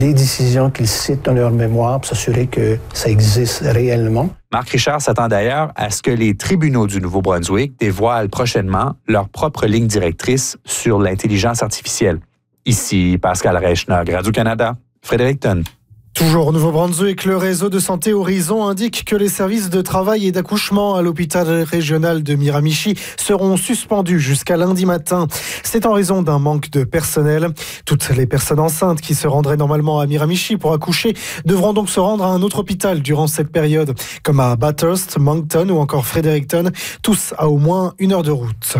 Les décisions qu'ils citent dans leur mémoire pour s'assurer que ça existe réellement. Marc Richard s'attend d'ailleurs à ce que les tribunaux du Nouveau-Brunswick dévoilent prochainement leur propre ligne directrice sur l'intelligence artificielle. Ici, Pascal Reichenag, Radio-Canada, Fredericton. Toujours au Nouveau-Brunswick, le réseau de santé Horizon indique que les services de travail et d'accouchement à l'hôpital régional de Miramichi seront suspendus jusqu'à lundi matin. C'est en raison d'un manque de personnel. Toutes les personnes enceintes qui se rendraient normalement à Miramichi pour accoucher devront donc se rendre à un autre hôpital durant cette période, comme à Bathurst, Moncton ou encore Fredericton, tous à au moins 1 heure de route.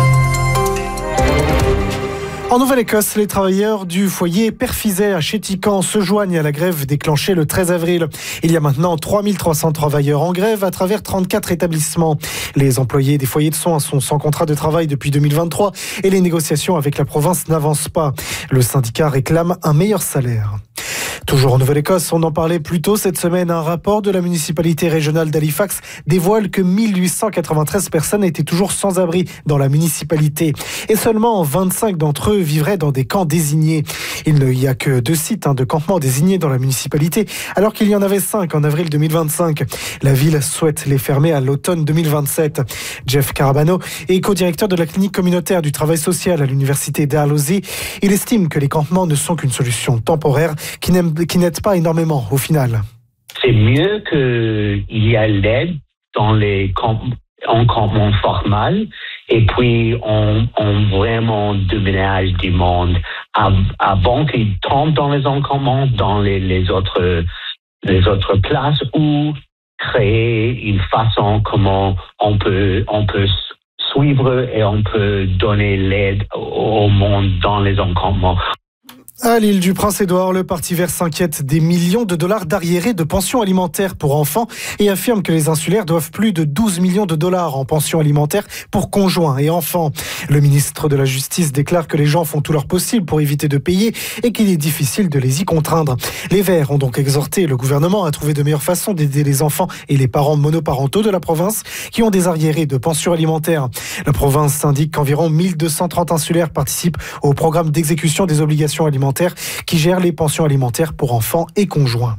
En Nouvelle-Écosse, les travailleurs du foyer Perfizet à Chéticamp se joignent à la grève déclenchée le 13 avril. Il y a maintenant 3300 travailleurs en grève à travers 34 établissements. Les employés des foyers de soins sont sans contrat de travail depuis 2023 et les négociations avec la province n'avancent pas. Le syndicat réclame un meilleur salaire. Toujours en Nouvelle-Écosse, on en parlait plus tôt cette semaine, un rapport de la municipalité régionale d'Halifax dévoile que 1893 personnes étaient toujours sans abri dans la municipalité. Et seulement 25 d'entre eux vivraient dans des camps désignés. Il n'y a que 2 sites de campements désignés dans la municipalité, alors qu'il y en avait 5 en avril 2025. La ville souhaite les fermer à l'automne 2027. Jeff Carabano est co-directeur de la clinique communautaire du travail social à l'université Dalhousie. Il estime que les campements ne sont qu'une solution temporaire qui n'aide pas énormément au final. C'est mieux qu'il y ait l'aide dans les campements formels et puis on vraiment déménage du monde avant qu'ils tombent dans les encampements, dans les autres places, ou créer une façon comment on peut suivre et on peut donner l'aide au monde dans les encampements. À l'île du Prince-Édouard, le Parti vert s'inquiète des millions de dollars d'arriérés de pensions alimentaires pour enfants et affirme que les insulaires doivent plus de 12 millions de dollars en pensions alimentaires pour conjoints et enfants. Le ministre de la Justice déclare que les gens font tout leur possible pour éviter de payer et qu'il est difficile de les y contraindre. Les Verts ont donc exhorté le gouvernement à trouver de meilleures façons d'aider les enfants et les parents monoparentaux de la province qui ont des arriérés de pensions alimentaires. La province indique qu'environ 1230 insulaires participent au programme d'exécution des obligations alimentaires qui gère les pensions alimentaires pour enfants et conjoints.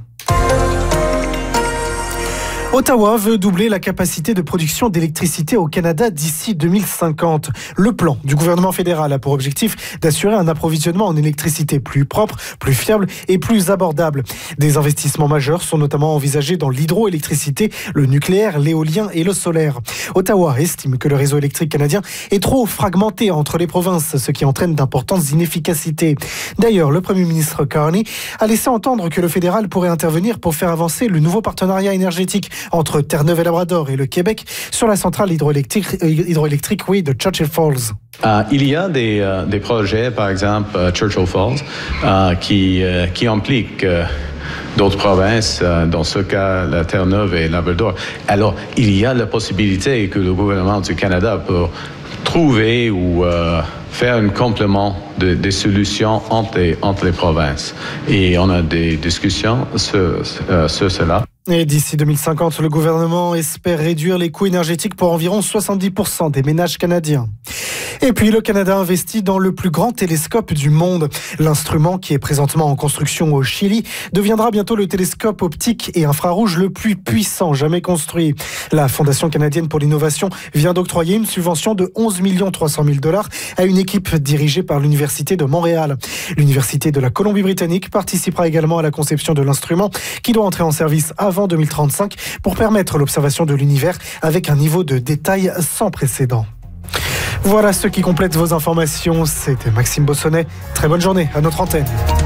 Ottawa veut doubler la capacité de production d'électricité au Canada d'ici 2050. Le plan du gouvernement fédéral a pour objectif d'assurer un approvisionnement en électricité plus propre, plus fiable et plus abordable. Des investissements majeurs sont notamment envisagés dans l'hydroélectricité, le nucléaire, l'éolien et le solaire. Ottawa estime que le réseau électrique canadien est trop fragmenté entre les provinces, ce qui entraîne d'importantes inefficacités. D'ailleurs, le Premier ministre Carney a laissé entendre que le fédéral pourrait intervenir pour faire avancer le nouveau partenariat énergétique entre Terre-Neuve-et-Labrador et le Québec sur la centrale hydroélectrique de Churchill Falls. Il y a des projets, par exemple Churchill Falls, qui impliquent d'autres provinces, dans ce cas la Terre-Neuve et Labrador. Alors, il y a la possibilité que le gouvernement du Canada peut trouver ou faire un complément des solutions entre les provinces. Et on a des discussions sur cela. Et d'ici 2050, le gouvernement espère réduire les coûts énergétiques pour environ 70% des ménages canadiens. Et puis, le Canada investit dans le plus grand télescope du monde. L'instrument, qui est présentement en construction au Chili, deviendra bientôt le télescope optique et infrarouge le plus puissant jamais construit. La Fondation canadienne pour l'innovation vient d'octroyer une subvention de 11 300 000 $ à une équipe dirigée par l'Université de Montréal. L'Université de la Colombie-Britannique participera également à la conception de l'instrument qui doit entrer en service avant 2035 pour permettre l'observation de l'univers avec un niveau de détail sans précédent. Voilà ce qui complète vos informations. C'était Maxime Bossonnet. Très bonne journée à notre antenne.